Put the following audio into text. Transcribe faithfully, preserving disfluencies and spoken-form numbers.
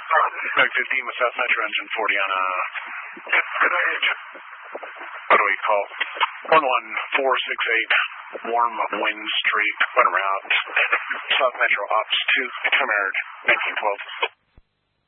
Back fifteen with South Metro, engine forty on a, good, good age. What do we call? one one four six eight, warm wind streak, went around. South Metro Ops two, Comair nineteen twelve.